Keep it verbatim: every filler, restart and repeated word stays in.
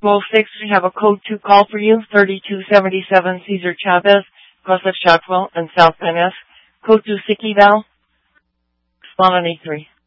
Roll six, we have a code two call for you, thirty-two seventy-seven Cesar Chavez, Cross of Shotwell and South Van Ness. Code two Siki Val, Spawn on E three.